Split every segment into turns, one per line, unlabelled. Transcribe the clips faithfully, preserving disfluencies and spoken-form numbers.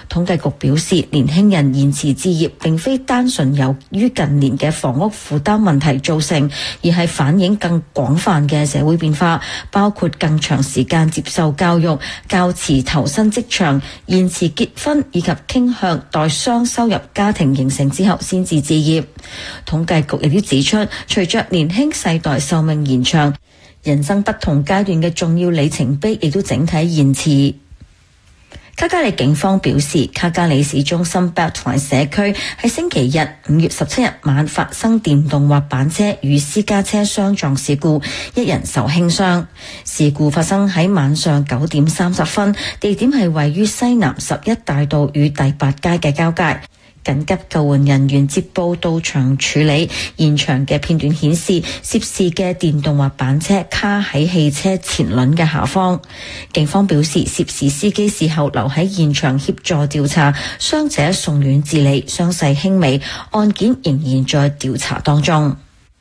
統計局表示，年輕人延遲置業並非單純由於近年嘅房屋負擔問題造成，而係反映更廣泛嘅社會變化，包括更長時間接受教育、較遲投身職場、延遲結婚以及傾向待雙收入家庭形成之後先至置業。統計局亦都指出，隨着年輕世代壽命延長，人生不同階段嘅重要里程碑亦都整體延遲。卡加里警方表示，卡加里市中心 Belt 同埋社區喺星期日五月十七日晚發生電動滑板車與私家車相撞事故，一人受輕傷。事故發生喺晚上九點三十分，地點係位於西南十一大道與第八街嘅交界。緊急救援人員接報到場處理，現場嘅片段顯示涉事嘅電動滑板車卡喺汽車前輪嘅下方。警方表示，涉事司機事後留喺現場協助調查，傷者送院治理，傷勢輕微，案件仍然在調查當中。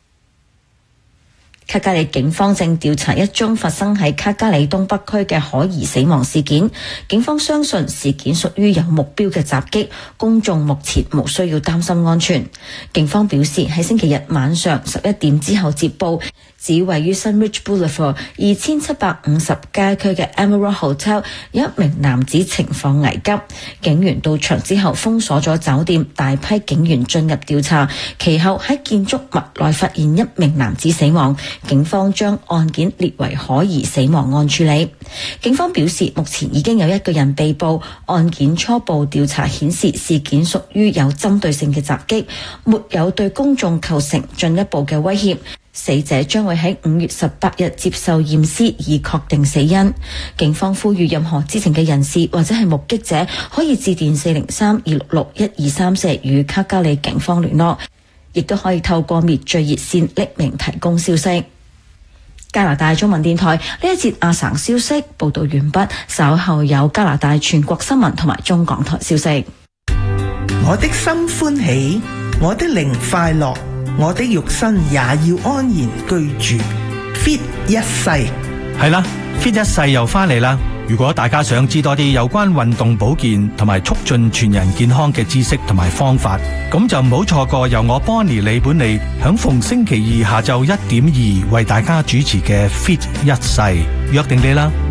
卡加里警方正調查一宗發生喺卡加里東北區嘅可疑死亡事件，警方相信事件屬於有目標嘅襲擊，公眾目前無需要擔心安全。警方表示，喺星期日晚上十一點之後接報，指位於 Sunridge Boulevard 二千七百五十街區嘅 Emerald Hotel 有一名男子情況危急，警員到場之後封鎖咗酒店，大批警員進入調查，其後喺建築物內發現一名男子死亡。警方將案件列為可疑死亡案處理。警方表示，目前已經有一個人被捕，案件初步調查顯示事件屬於有針對性嘅襲擊，沒有對公眾構成進一步嘅威脅。死者將會喺五月十八日接受驗屍以確定死因。警方呼籲任何知情嘅人士或者係目擊者可以致電四零三二六六一二三四與卡加里警方聯絡，亦都可以透過滅罪熱線匿名提供消息。加拿大中文電台呢一節亞省消息報道完畢，稍後有加拿大全國新聞同埋中港台消息。
我的心歡喜，我的靈快樂，我的肉身也要安然居住。Fit 一世
係啦 ，Fit 一世又翻嚟啦。如果大家想知多啲有關運動保健同埋促進全人健康嘅知識同埋方法，咁就唔好錯過由我 Bonnie 李本利響逢星期二下晝一點二為大家主持嘅 Fit 一世，約定你啦。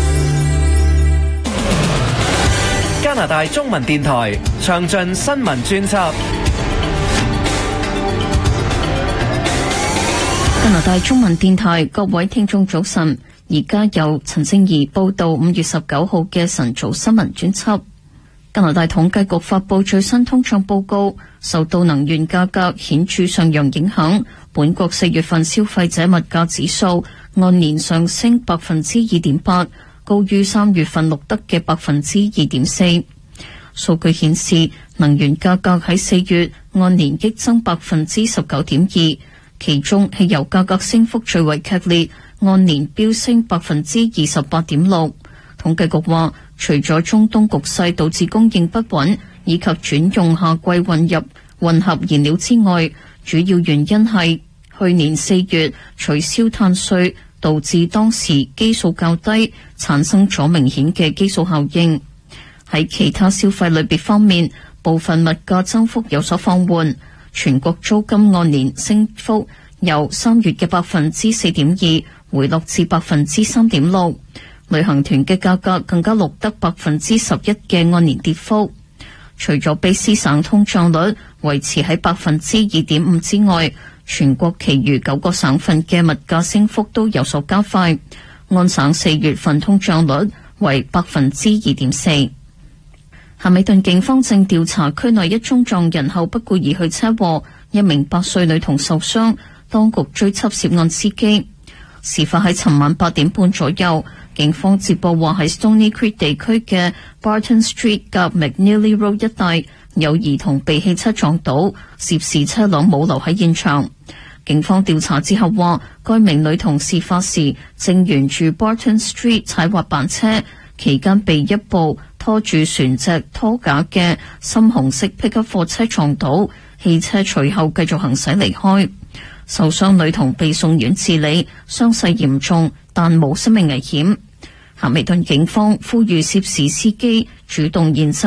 加拿大中文電台詳盡新聞專輯。
加拿大中文電台各位聽眾早晨。而家由陳正儀報道五月十九號嘅晨早新聞專輯。加拿大統計局發佈最新通脹報告，受到能源價格顯著上揚影響，本國四月份消費者物價指數按年上升百分之二點八，高於三月份錄得嘅百分之二點四。數據顯示，能源價格喺四月按年激增百分之十九點二，其中汽油價格升幅最為劇烈，按年飆升百分之二十八點六。統計局話，除咗中東局勢導致供應不穩，以及轉用夏季混入混合燃料之外，主要原因係去年四月取消碳稅，導致當時基數較低，產生咗明顯嘅基數效應。喺其他消費類別方面，部分物價增幅有所放緩，全國租金按年升幅由三月嘅百分之四點二回落至百分之三點六，旅行團嘅價格更加錄得百分之十一嘅按年跌幅。除咗卑詩省通脹率維持喺百分之二點五之外，全國其餘九個省份嘅物價升幅都有所加快。安省四月份通脹率為百分之二點四。夏美頓警方正調查區內一宗撞人後不顧而去車禍，一名八歲女童受傷，當局追緝涉案司機。事發喺尋晚八點半左右，警方接報話喺 Stoney Creek 地區嘅 Barton Street 夾 McNeely Road 一帶有兒童被汽車撞倒，涉事車輛冇留喺現場。警方調查之後話，該名女童事發時正沿住 Barton Street 踩滑板車，期間被一部拖住船隻拖架嘅深紅色 pickup 貨車撞倒，汽車隨後繼續行駛離開。受傷女童被送院治理，傷勢嚴重，但冇生命危險。夏美頓警方呼籲涉事司機主動現身。